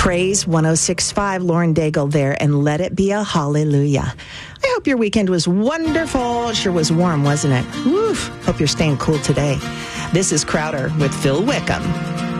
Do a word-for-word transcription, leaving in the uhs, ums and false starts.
Praise one oh six point five, Lauren Daigle there, and let it be a hallelujah. I hope your weekend was wonderful. It sure was warm, wasn't it? Woof. Hope you're staying cool today. This is Crowder with Phil Wickham.